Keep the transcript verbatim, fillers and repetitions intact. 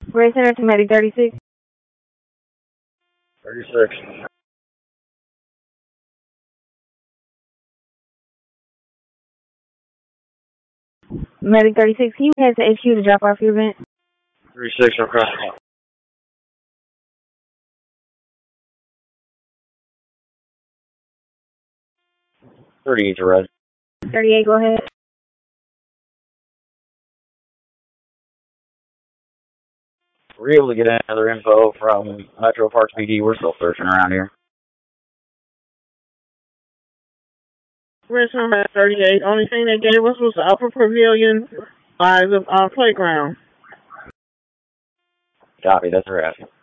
Gray Center to Medic thirty-six. thirty-six. Medic thirty-six, can you head to H Q to drop off your event? thirty-six, I'm crossing. thirty-eight to red. thirty-eight, go ahead. Were you able to get any other info from Metro Parks P D? We're still searching around here. Restaurant thirty-eight. Only thing they gave us was the upper pavilion by the uh, playground. Copy, that's a wrap.